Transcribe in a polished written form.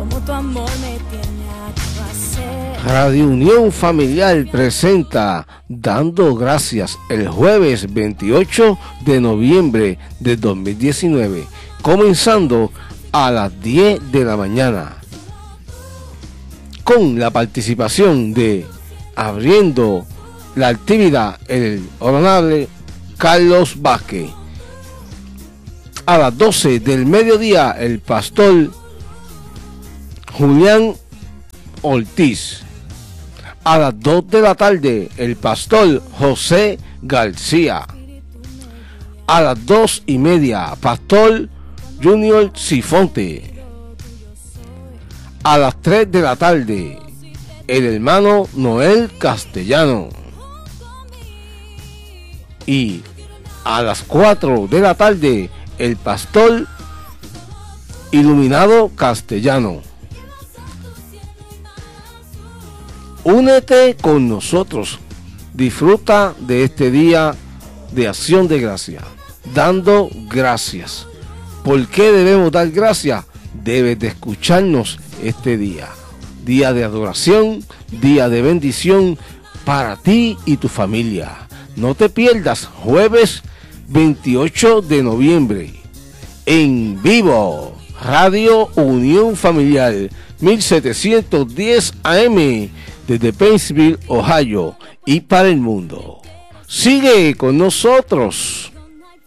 como tu amor me tiene a hacer. Radio Unión Familiar presenta Dando Gracias el jueves 28 de noviembre de 2019, comenzando a las 10 de la mañana, con la participación de, abriendo la actividad, el honorable Carlos Vázquez. A las 12 del mediodía, el pastor Julián Ortiz. A las 2 de la tarde, el pastor José García. A las 2:30, pastor Junior Sifonte. A las 3 de la tarde, el hermano Noel Castellano. Y a las 4 de la tarde, el pastor Iluminado Castellano. Únete con nosotros, disfruta de este día de acción de gracia, dando gracias. ¿Por qué debemos dar gracias? Debes de escucharnos este día, día de adoración, día de bendición para ti y tu familia. No te pierdas, jueves 28 de noviembre, en vivo, Radio Unión Familiar, 1710 AM, desde Paintsville, Ohio, y para el mundo. Sigue con nosotros.